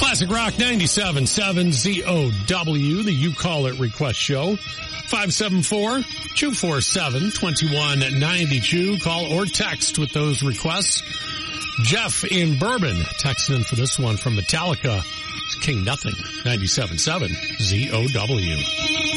Classic Rock 97.7 ZOW, the You Call It Request Show. 574-247-2192. Call or text with those requests. Jeff in Bourbon texting in for this one from Metallica. King Nothing, 97.7 ZOW.